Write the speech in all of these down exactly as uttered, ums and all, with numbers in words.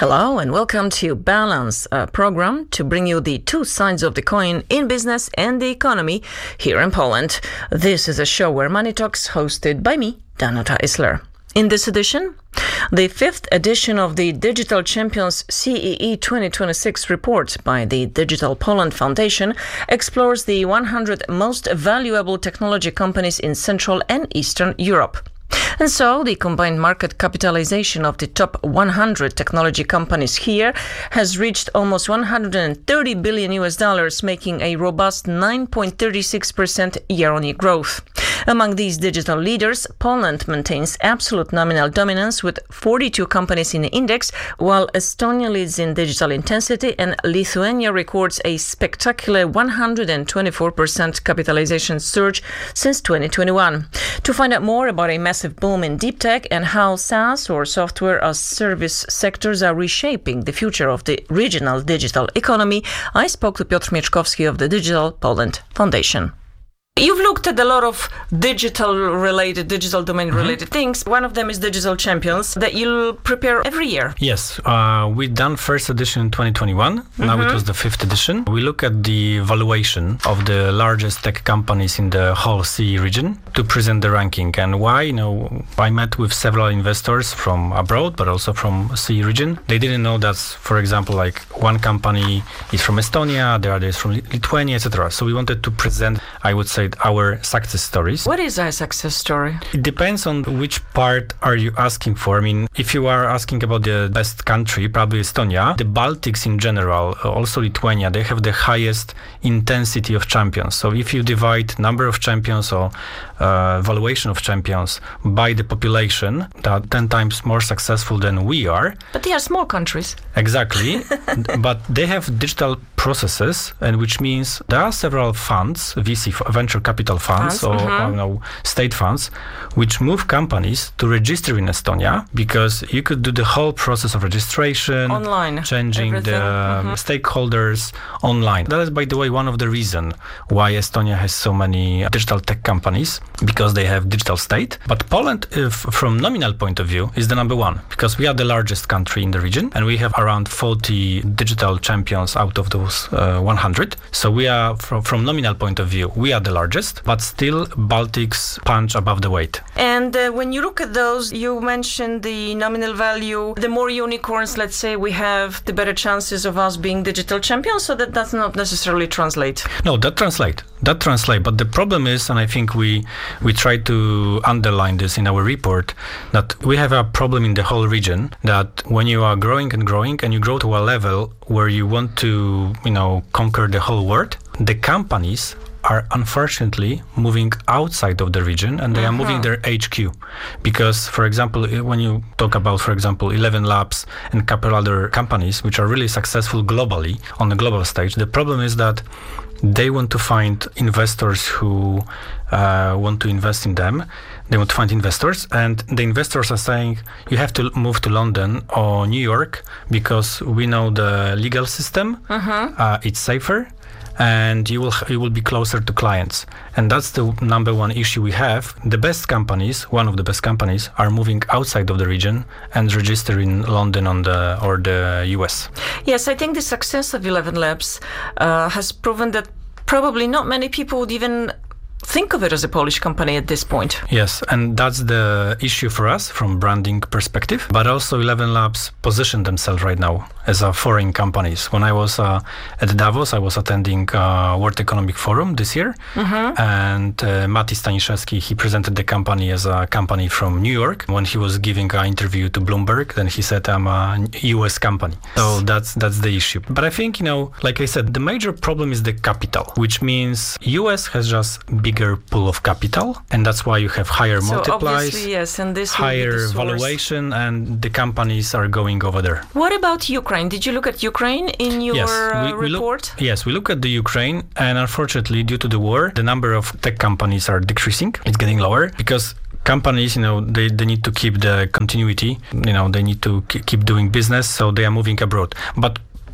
Hello and welcome to Balance, a program to bring you the two sides of the coin in business and the economy here in Poland. This is a show where Money Talks, hosted by me, Danuta Isler. In this edition, the fifth edition of the Digital Champions C E E twenty twenty-six report by the Digital Poland Foundation explores the one hundred most valuable technology companies in Central and Eastern Europe. And so, the combined market capitalization of the top one hundred technology companies here has reached almost one hundred thirty billion U S dollars, making a robust nine point three six percent year-on-year growth. Among these digital leaders, Poland maintains absolute nominal dominance with forty-two companies in the index, while Estonia leads in digital intensity and Lithuania records a spectacular one hundred twenty-four percent capitalization surge since twenty twenty-one. To find out more about a massive boom in deep tech and how SaaS or software as service sectors are reshaping the future of the regional digital economy, I spoke to Piotr Mieczkowski of the Digital Poland Foundation. You've looked at a lot of digital-related, digital domain-related mm-hmm. things. One of them is Digital Champions that you prepare every year. Yes, uh, we done first edition in twenty twenty-one. Mm-hmm. Now it was the fifth edition. We look at the valuation of the largest tech companies in the whole C E E region to present the ranking. And why? You know, I met with several investors from abroad, but also from C E E region. They didn't know that, for example, like one company is from Estonia, the other is from Lithuania, et cetera. So we wanted to present, I would say, our success stories. What is a success story? It depends on which part are you asking for. I mean, if you are asking about the best country, probably Estonia. The Baltics in general, also Lithuania, they have the highest intensity of champions. So if you divide number of champions or uh, valuation of champions by the population, they are ten times more successful than we are. But they are small countries. Exactly. But they have digital processes, and which means there are several funds, V C, venture capital funds, funds or, mm-hmm. or you know, state funds, which move companies to register in Estonia, because you could do the whole process of registration, online, changing everything. the mm-hmm. stakeholders online. That is, by the way, one of the reasons why Estonia has so many digital tech companies, because they have digital state. But Poland, if, from nominal point of view, is the number one, because we are the largest country in the region, and we have around forty digital champions out of those uh, one hundred. So we are, from, from nominal point of view, we are the largest, but still Baltics punch above the weight. And uh, when you look at those, you mentioned the nominal value. The more unicorns, let's say, we have, the better chances of us being digital champions. So that does not necessarily translate. No, that translate. That translate. But the problem is, and I think we we try to underline this in our report, that we have a problem in the whole region, that when you are growing and growing and you grow to a level where you want to, you know, conquer the whole world, the companies are unfortunately moving outside of the region, and they uh-huh. are moving their H Q. Because, for example, when you talk about, for example, Eleven Labs and a couple other companies which are really successful globally on the global stage, the problem is that they want to find investors who uh, want to invest in them. They want to find investors, and the investors are saying, you have to move to London or New York because we know the legal system, uh-huh. uh, it's safer, and you will you will be closer to clients. And that's the number one issue we have. The best companies, one of the best companies, are moving outside of the region and register in London on the or the U S. Yes, I think the success of Eleven Labs uh, has proven that probably not many people would even think of it as a Polish company at this point. Yes, and that's the issue for us from branding perspective. But also Eleven Labs position themselves right now as a foreign companies. When I was uh, at Davos, I was attending uh, World Economic Forum this year, mm-hmm. and uh, Mati Staniszewski, he presented the company as a company from New York. When he was giving an interview to Bloomberg, then he said, I'm a U S company. So that's that's the issue. But I think, you know, like I said, the major problem is the capital, which means U S has just bigger pool of capital, and that's why you have higher so multiplies, yes, and this higher valuation, and the companies are going over there. What about Ukraine? Did you look at Ukraine in your yes, uh, we, we report? Look, yes, we look at the Ukraine, and unfortunately, due to the war, the number of tech companies are decreasing. It's getting lower because companies, you know, they, they need to keep the continuity. You know, they need to k- keep doing business, so they are moving abroad. But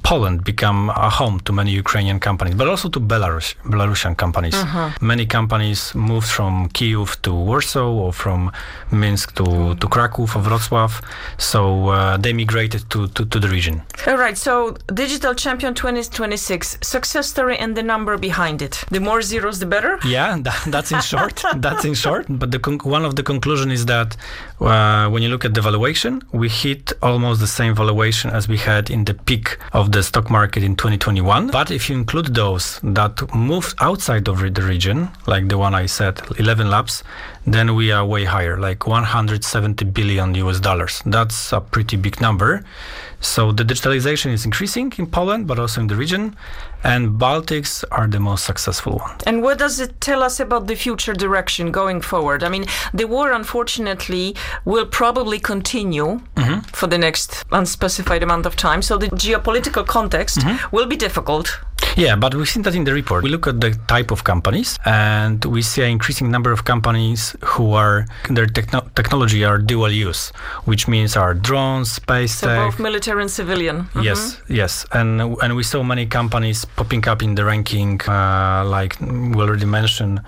Poland become a home to many Ukrainian companies, but also to Belarus, Belarusian companies. Uh-huh. Many companies moved from Kyiv to Warsaw or from Minsk to, to Krakow or Wrocław. So uh, they migrated to, to, to the region. All right. So Digital Champion twenty twenty-six, success story and the number behind it. The more zeros, the better? Yeah, that, that's in short. That's in short. But the con- one of the conclusion is that uh, when you look at the valuation, we hit almost the same valuation as we had in the peak of the stock market in twenty twenty-one. But if you include those that moved outside of the region, like the one I said, eleven Labs, then we are way higher, like one hundred seventy billion U S dollars. That's a pretty big number. So the digitalization is increasing in Poland, but also in the region, and Baltics are the most successful one. And what does it tell us about the future direction going forward? I mean, the war, unfortunately, will probably continue mm-hmm. for the next unspecified amount of time. So the geopolitical context mm-hmm. will be difficult. Yeah, but we've seen that in the report. We look at the type of companies, and we see an increasing number of companies who are, their techno- technology are dual use, which means are drones, space so tech. Both military and civilian. Mm-hmm. Yes, yes. And and we saw many companies popping up in the ranking, uh, like we already mentioned.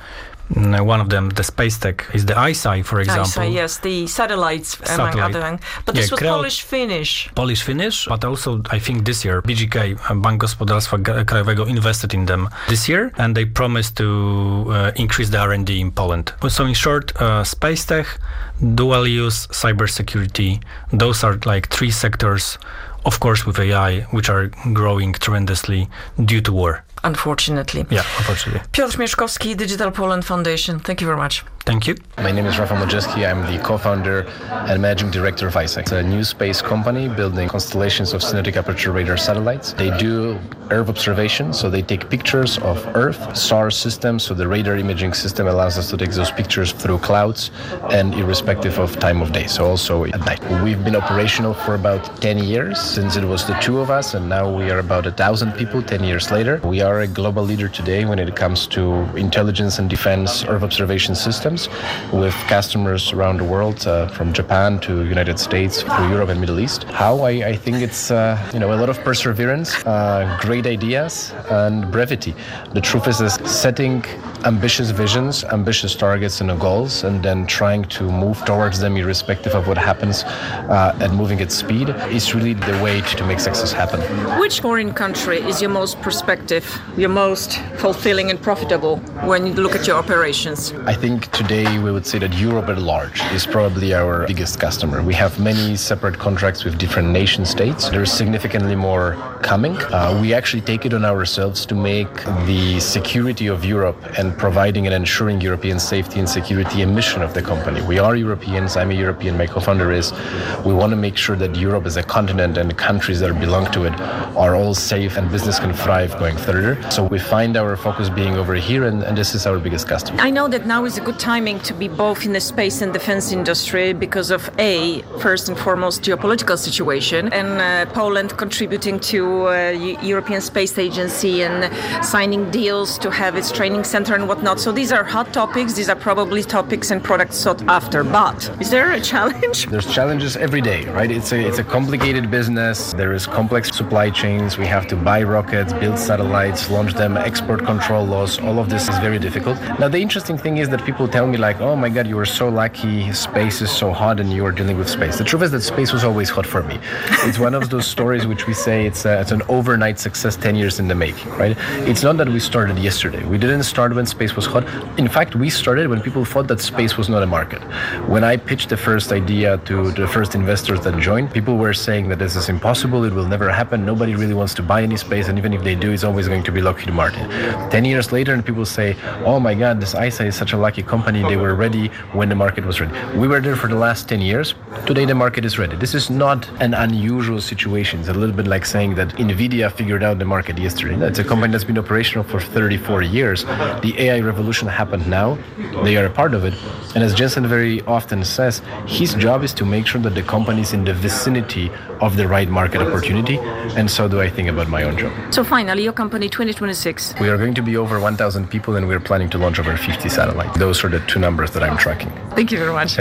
One of them, the space tech, is the I S A, for example. I S A, yes, the satellites, Satellite. among other things. But yeah, this was Krel- Polish-Finnish. Polish-Finnish, but also I think this year, B G K, Bank Gospodarstwa Krajowego, invested in them this year, and they promised to uh, increase the R and D in Poland. So in short, uh, space tech, dual use, cybersecurity, those are like three sectors, of course with A I, which are growing tremendously due to war. Unfortunately. Yeah, unfortunately. Piotr Mieszkowski, Digital Poland Foundation. Thank you very much. Thank you. My name is Rafał Modrzewski. I'm the co-founder and managing director of I S A. It's a new space company building constellations of synthetic aperture radar satellites. They do Earth observation, so they take pictures of Earth, S A R system, so the radar imaging system allows us to take those pictures through clouds and irrespective of time of day, so also at night. We've been operational for about ten years, since it was the two of us, and now we are about a thousand people ten years later. We are a global leader today when it comes to intelligence and defense Earth observation systems, with customers around the world, uh, from Japan to United States, through Europe and Middle East. How? I, I think it's uh, you know a lot of perseverance, uh, great ideas, and brevity. The truth is, is setting ambitious visions, ambitious targets and goals, and then trying to move towards them irrespective of what happens, uh, and moving at speed is really the way to make success happen. Which foreign country is your most prospective, your most fulfilling and profitable when you look at your operations? I think today we would say that Europe at large is probably our biggest customer. We have many separate contracts with different nation states. There's significantly more coming. Uh, we actually take it on ourselves to make the security of Europe and providing and ensuring European safety and security a mission of the company. We are Europeans. I'm a European. My co-founder is. We want to make sure that Europe as a continent and the countries that belong to it are all safe and business can thrive going further. So we find our focus being over here, and, and this is our biggest customer. I know that now is a good timing to be both in the space and defense industry because of A, first and foremost, geopolitical situation, and uh, Poland contributing to uh, European Space Agency and signing deals to have its training center and whatnot. So these are hot topics. These are probably topics and products sought after. But is there a challenge? There's challenges every day, right? It's a it's a complicated business. There is complex supply chains. We have to buy rockets, build satellites, launch them, export control laws. All of this is very difficult. Now, the interesting thing is that people tell me like, oh my God, you were so lucky. Space is so hot and you are dealing with space. The truth is that space was always hot for me. It's one of those stories which we say it's, a, it's an overnight success ten years in the making, right? It's not that we started yesterday. We didn't start when space was hot. In fact, we started when people thought that space was not a market. When I pitched the first idea to the first investors that joined, people were saying that this is impossible, it will never happen, nobody really wants to buy any space, and even if they do, it's always going to be Lockheed Martin. Ten years later, and people say, oh my God, this I S A is such a lucky company, they were ready when the market was ready. We were there for the last ten years. Today, the market is ready. This is not an unusual situation. It's a little bit like saying that NVIDIA figured out the market yesterday. It's a company that's been operational for thirty-four years. The A I revolution happened now. They are a part of it. And as Jensen very often says, his job is to make sure that the company is in the vicinity of the right market opportunity. And so do I think about my own job. So finally, your company twenty twenty-six. We are going to be over one thousand people, and we're planning to launch over fifty satellites. Those are the two numbers that I'm tracking. Thank you very much. Thank you.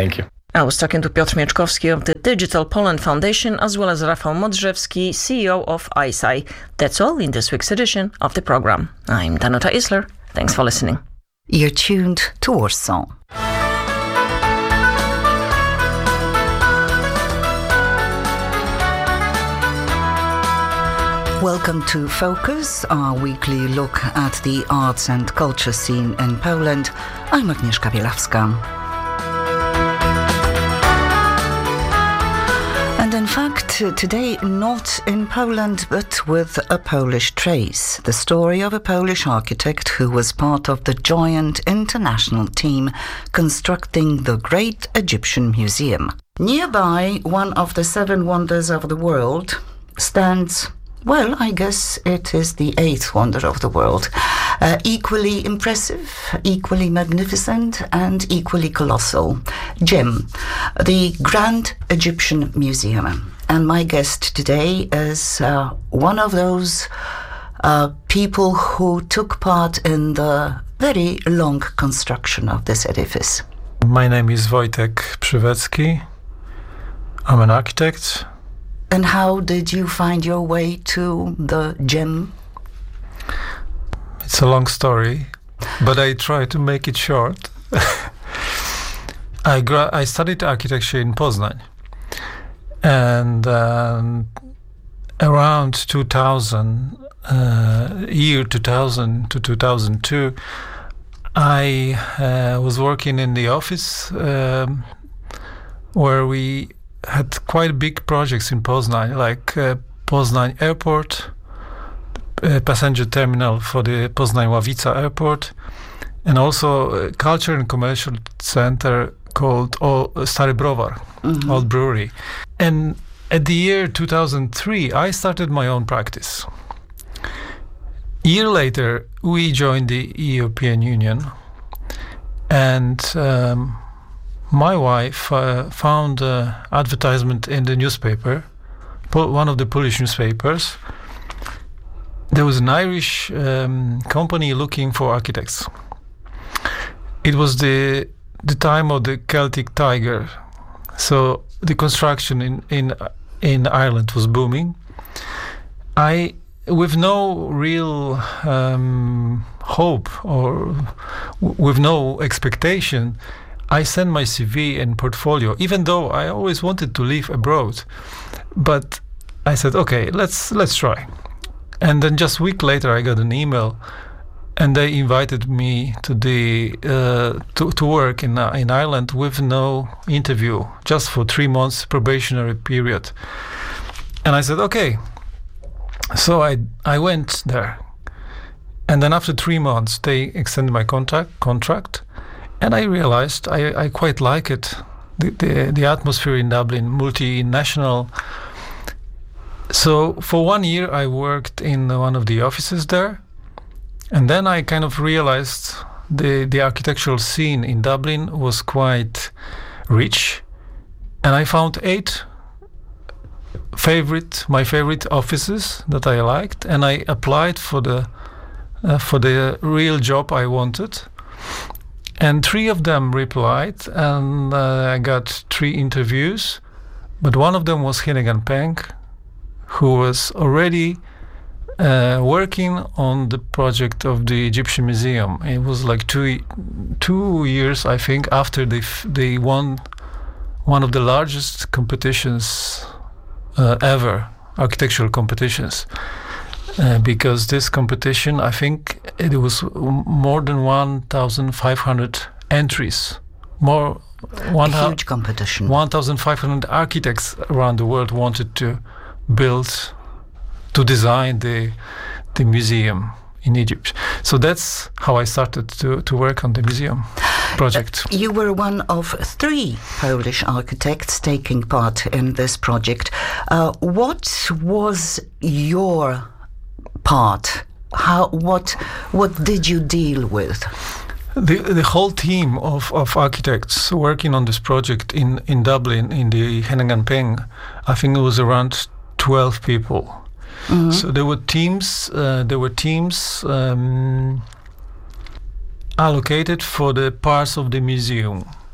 I was talking to Piotr Mieczkowski of the Digital Poland Foundation, as well as Rafał Modrzewski, C E O of I S I. That's all in this week's edition of the program. I'm Danuta Isler. Thanks for listening. You're tuned to Warsaw. Welcome to Focus, our weekly look at the arts and culture scene in Poland. I'm Agnieszka Bielawska. And in fact, today not in Poland, but with a Polish trace. The story of a Polish architect who was part of the giant international team constructing the Great Egyptian Museum. Nearby, one of the seven wonders of the world stands, well, I guess it is the eighth wonder of the world. Uh, equally impressive, equally magnificent, and equally colossal. GEM, the Grand Egyptian Museum. And my guest today is uh, one of those uh, people who took part in the very long construction of this edifice. My name is Wojtek Przywecki. I'm an architect. And how did you find your way to the GEM? It's a long story, but I try to make it short. I gra- I studied architecture in Poznań, and um, around two thousand, uh, year two thousand to two thousand two, I uh, was working in the office um, where we had quite big projects in Poznań, like uh, Poznań Airport, uh, passenger terminal for the Poznań-Ławica Airport, and also a culture and commercial center called o- Stary Browar, mm-hmm. Old Brewery. And at the year two thousand three, I started my own practice. A year later, we joined the European Union, and um, my wife uh, found an advertisement in the newspaper, one of the Polish newspapers. There was an Irish um, company looking for architects. It was the the time of the Celtic Tiger, so the construction in in in Ireland was booming. I, with no real um, hope or w- with no expectation, I sent my C V and portfolio, even though I always wanted to live abroad. But I said, okay, let's let's try. And then just a week later, I got an email, and they invited me to the uh, to to work in uh, in Ireland with no interview, just for three months probationary period. And I said, okay. So I I went there, and then after three months, they extended my contract contract. And I realized I, I quite like it, the, the the atmosphere in Dublin, multinational. So for one year I worked in one of the offices there, and then I kind of realized the the architectural scene in Dublin was quite rich, and I found eight favorite my favorite offices that I liked, and I applied for the uh, for the real job I wanted. And three of them replied, and uh, I got three interviews. But one of them was Heneghan Peng, who was already uh, working on the project of the Egyptian Museum. It was like two two years, I think, after they f- they won one of the largest competitions uh, ever, architectural competitions. Uh, because this competition, I think it was more than one thousand five hundred entries, more one a huge competition. one thousand five hundred architects around the world wanted to build, to design the the museum in Egypt. So that's how I started to, to work on the museum project. Uh, you were one of three Polish architects taking part in this project. Uh, what was your part? How what what did you deal with? The the whole team of, of architects working on this project in, in Dublin, in the Heneghan Peng, I think it was around twelve people. Mm-hmm. So there were teams. Uh, there were teams um, allocated for the parts of the museum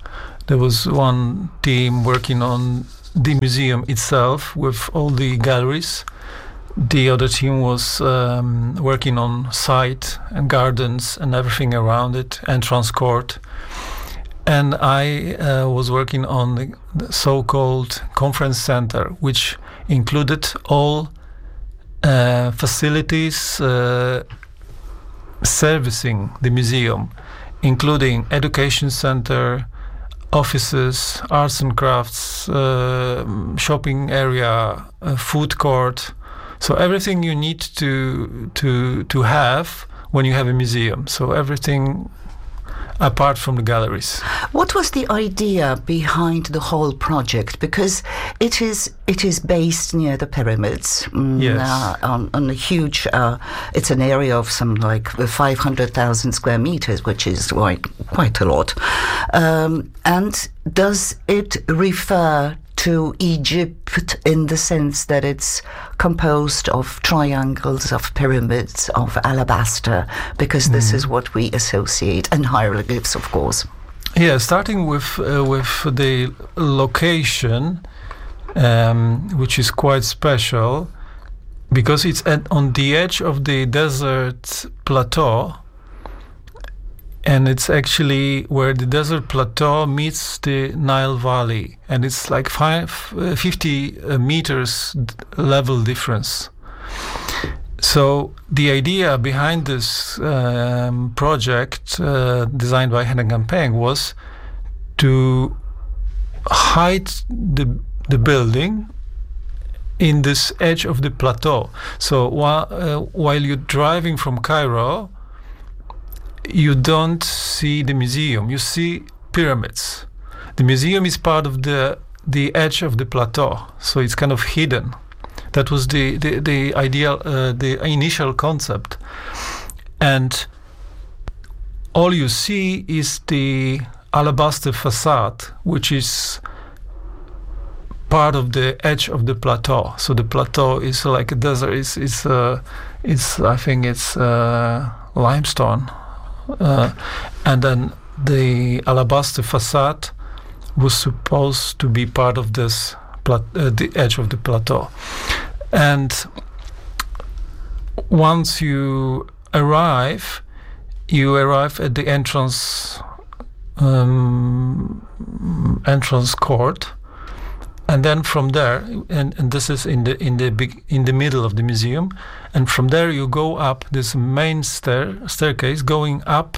There was one team working on the museum itself with all the galleries. The other team was um, working on site and gardens and everything around it, entrance court. And I uh, was working on the, the so-called conference center, which included all uh, facilities uh, servicing the museum, including education center, offices, arts and crafts, uh, shopping area, uh, food court. So everything you need to to to have when you have a museum. So everything apart from the galleries. What was the idea behind the whole project? Because it is it is based near the pyramids. Mm, yes. Uh, on, on a huge. Uh, it's an area of some like five hundred thousand square meters, which is quite quite a lot. Um, and does it refer to Egypt in the sense that it's composed of triangles, of pyramids, of alabaster, because this mm. is what we associate, and hieroglyphs, of course. Yeah, starting with uh, with the location, um, which is quite special, because it's at, on the edge of the desert plateau. And it's actually where the desert plateau meets the Nile Valley, and it's like five, uh, fifty uh, meters d- level difference. So the idea behind this um, project, uh, designed by Henrik Gampeng, was to hide the the building in this edge of the plateau. So while uh, while you're driving from Cairo, you don't see the museum, you see pyramids. The museum is part of the the edge of the plateau, so it's kind of hidden. That was the the, the ideal, uh, the initial concept. And all you see is the alabaster facade, which is part of the edge of the plateau. So the plateau is like a desert, it's, it's, uh, it's I think it's uh, limestone. Uh, and then the alabaster facade was supposed to be part of this plat- uh, the edge of the plateau. And once you arrive, you arrive at the entrance um, entrance court, and then from there, and, and this is in the in the big in the middle of the museum, and from there you go up this main stair staircase going up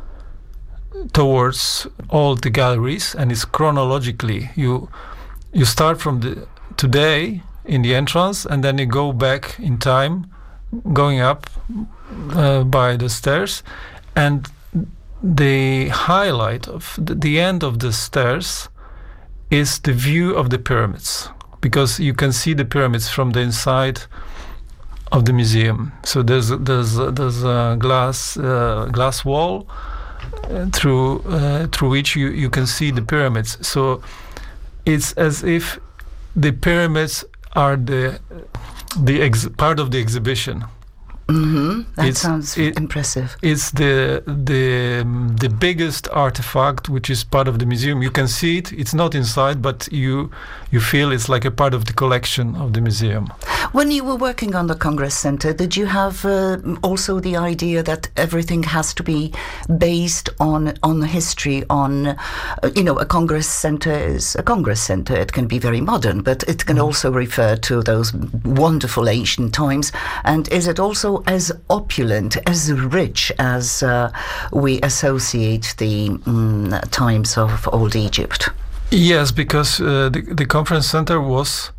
towards all the galleries, and it's chronologically you you start from the today in the entrance, and then you go back in time, going up uh, by the stairs, and the highlight of the, the end of the stairs is the view of the pyramids, because you can see the pyramids from the inside of the museum. So there's there's there's a glass uh, glass wall uh, through uh, through which you, you can see the pyramids. So it's as if the pyramids are the the ex- part of the exhibition. Mm-hmm. That It's- sounds it- impressive. It's the the um, the biggest artifact which is part of the museum. You can see it. It's not inside, but you you feel it's like a part of the collection of the museum. When you were working on the Congress Center, did you have uh, also the idea that everything has to be based on on history? On uh, you know, a Congress Center is a Congress Center. It can be very modern, but it can also refer to those wonderful ancient times. And is it also as opulent, as rich as uh, we associate the mm, times of old Egypt? Yes, because uh, the the conference center was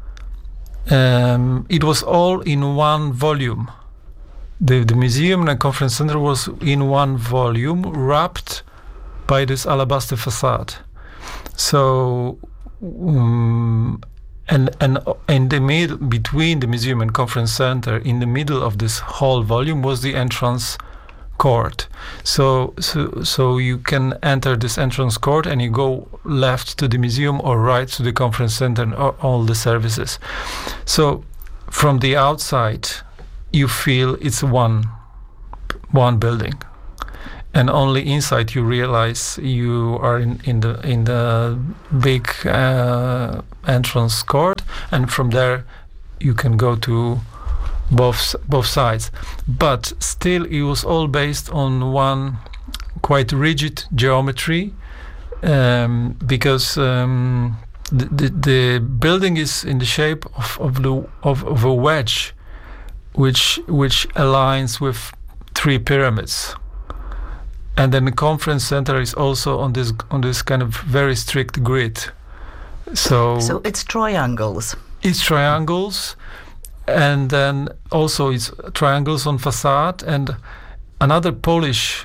um, it was all in one volume. The the museum and conference center was in one volume, wrapped by this alabaster facade. So. Um, And and in the middle, between the museum and conference center, in the middle of this whole volume was the entrance court. So so so you can enter this entrance court and you go left to the museum or right to the conference center and all, all the services. So from the outside, you feel it's one one building. and only inside you realize you are in, in the in the big uh, entrance court, and from there you can go to both both sides. But still, it was all based on one quite rigid geometry, um, because um, the, the the building is in the shape of of the of, of a wedge, which which aligns with three pyramids. And then the conference center is also on this on this kind of very strict grid. So So it's triangles. It's triangles, and then also it's triangles on facade. And another Polish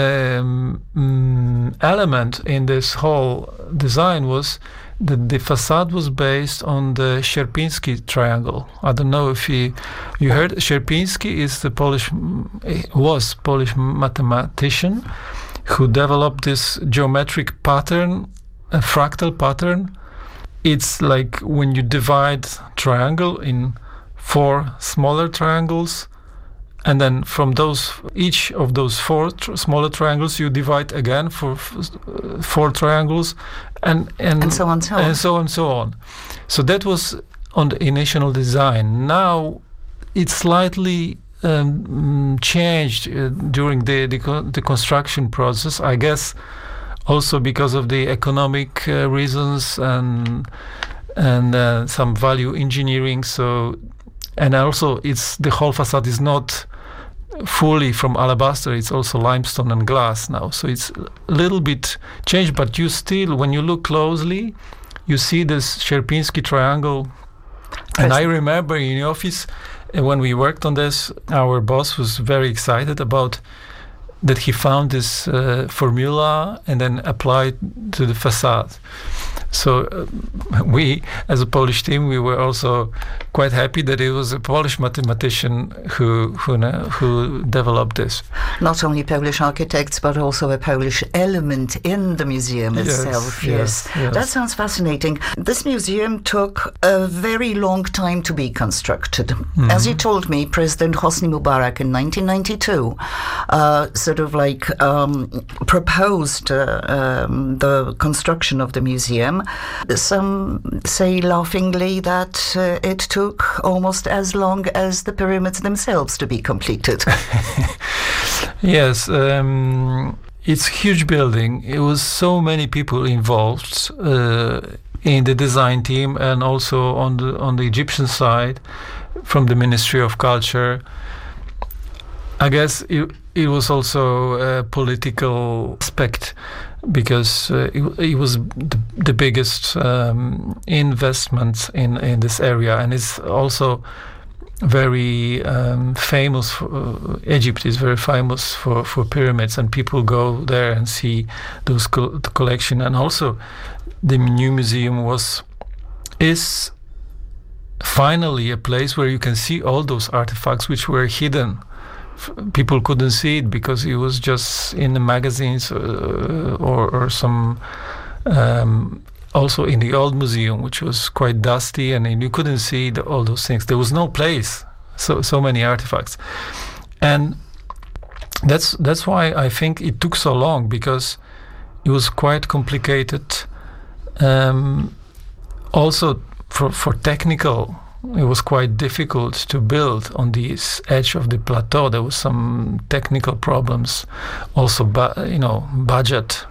um, mm, element in this whole design was that the facade was based on the Sierpiński triangle. I don't know if you you heard. Sierpiński is the Polish was Polish mathematician who developed this geometric pattern, a fractal pattern. It's like when you divide triangle in four smaller triangles, and then from those each of those four tr- smaller triangles you divide again for f- uh, four triangles, and and, And so on, so on. and so on so on. So that was on the initial design. Now it's slightly um, changed uh, during the the, co- the construction process, I guess, also because of the economic uh, reasons and and uh, some value engineering. So, and also it's the whole facade is not fully from alabaster, it's also limestone and glass now, so it's a little bit changed, but you still, when you look closely, you see this Sierpiński triangle. And I remember in the office uh, when we worked on this, our boss was very excited about that he found this uh, formula and then applied to the facade. So uh, we, as a Polish team, we were also quite happy that it was a Polish mathematician who who who developed this. Not only Polish architects, but also a Polish element in the museum Yes, itself. yes, Yes, yes. That sounds fascinating. This museum took a very long time to be constructed. Mm-hmm. As you told me, President Hosni Mubarak in nineteen ninety-two uh, sort of like um, proposed uh, um, the construction of the museum. Some say laughingly that uh, it took almost as long as the pyramids themselves to be completed. Yes, um, it's a huge building. It was so many people involved uh, in the design team, and also on the on the Egyptian side, from the Ministry of Culture. I guess it, it was also a political aspect, because uh, it, it was the, the biggest um, investment in, in this area, and it's also very um, famous. For, uh, Egypt is very famous for, for pyramids, and people go there and see those co- the collection. And also, the new museum was is finally a place where you can see all those artifacts which were hidden. People couldn't see it because it was just in the magazines uh, or, or some um, also in the old museum, which was quite dusty, and you couldn't see the, all those things. There was no place, so so many artifacts, and that's that's why I think it took so long, because it was quite complicated. Um, also for for technical. It was quite difficult to build on this edge of the plateau. There was some technical problems, also, bu- you know, budget.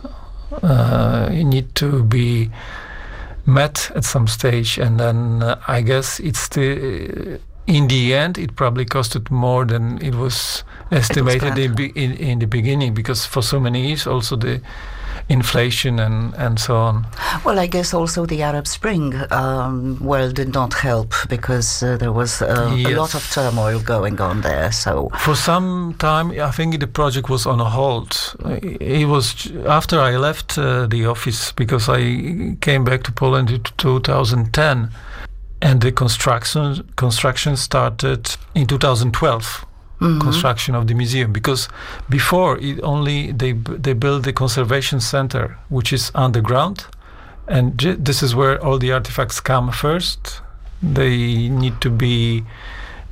Uh, you need to be met at some stage, and then uh, I guess it's the in the end it probably costed more than it was estimated It was in, be- in in the beginning, because for so many years also the inflation and, and so on. Well, I guess also the Arab Spring, um, well, did not help, because uh, there was uh, Yes. a lot of turmoil going on there. So For some time, I think the project was on hold. It was after I left uh, the office, because I came back to Poland in two thousand ten, and the construction construction started in two thousand twelve. Mm-hmm. Construction of the museum, because before it only they they built the conservation center, which is underground, and j- this is where all the artifacts come first. They need to be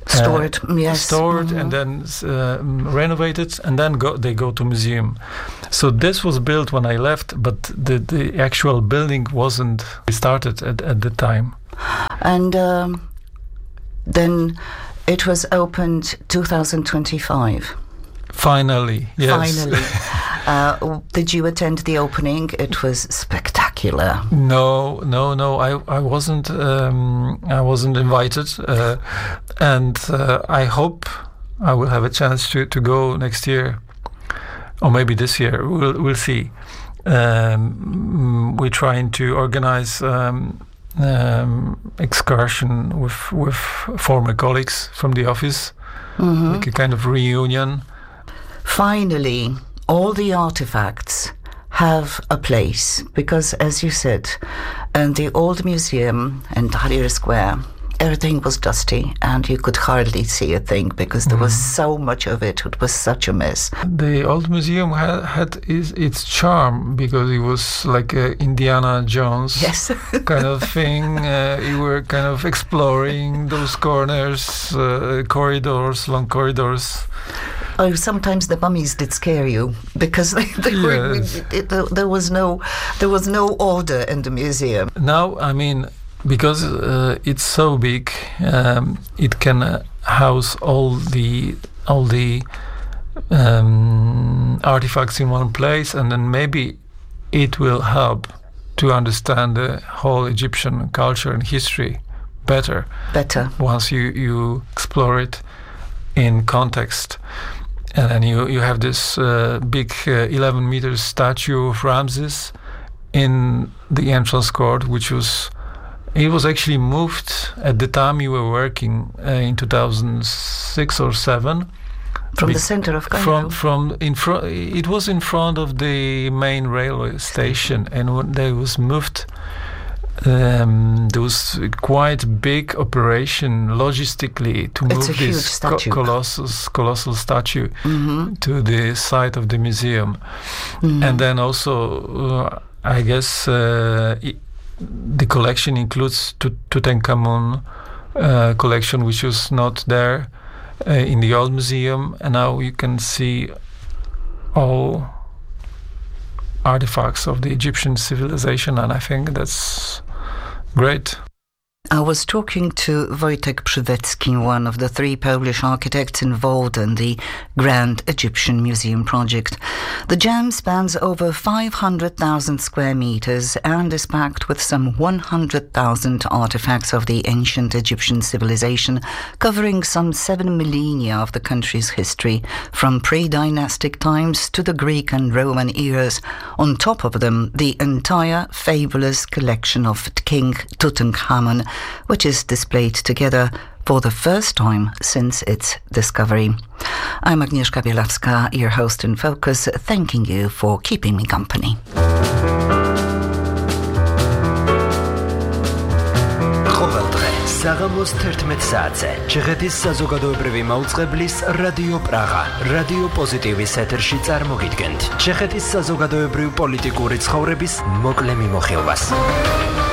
Stored, uh, yes. Stored mm-hmm. and then uh, renovated, and then go, they go to museum. So this was built when I left, but the, the actual building wasn't started at, at the time. And um, then it was opened two thousand twenty-five. Finally, yes. Finally. uh, did you attend the opening? It was spectacular. No, no, no. I, I wasn't. Um, I wasn't invited, uh, and uh, I hope I will have a chance to, to go next year, or maybe this year. We'll we'll see. Um, we're trying to organize um, um, excursion with with former colleagues from the office, mm-hmm. like a kind of reunion. Finally, all the artifacts have a place because, as you said, in the old museum in Tahrir Square, everything was dusty and you could hardly see a thing because there mm. was so much of it. It was such a mess. The old museum had, had its, its charm because it was like a Indiana Jones yes. kind of thing. Uh, you were kind of exploring those corners, uh, corridors, long corridors. Oh, sometimes the mummies did scare you because they, they yes. were, it, it, there was no there was no order in the museum. Now, I mean, because uh, it's so big, um, it can uh, house all the all the um, artifacts in one place, and then maybe it will help to understand the whole Egyptian culture and history better. Better once you you explore it in context. And then you, you have this uh, big uh, eleven meter statue of Ramses in the entrance court, which was, it was actually moved at the time you were working uh, in two thousand six or seven. From Be- the center of Cairo? From, from in front, it was in front of the main railway station, and when they was moved, Um, there was a quite big operation logistically to it's move this co- colossal, colossal statue mm-hmm. to the site of the museum. Mm-hmm. And then also, uh, I guess, uh, it, the collection includes Tut- Tutankhamun uh, collection, which was not there uh, in the old museum. And now you can see all artifacts of the Egyptian civilization, and I think that's great. I was talking to Wojtek Przywecki, one of the three Polish architects involved in the Grand Egyptian Museum project. The jam spans over five hundred thousand square meters and is packed with some one hundred thousand artifacts of the ancient Egyptian civilization, covering some seven millennia of the country's history, from pre-dynastic times to the Greek and Roman eras. On top of them, the entire fabulous collection of King Tutankhamun, which is displayed together for the first time since its discovery. I'm Agnieszka Bielawska, your host in Focus, thanking you for keeping me company. საღამოს თერთმეტ საათზე ჩეხეთის საზოგადოებრივი მაუწყებლის რადიო პრაღა, რადიო პოზიტივის ეთერში წარმოგიდგენთ ჩეხეთის საზოგადოებრივ-პოლიტიკური ცხოვრების მოკლე მიმოხილვას.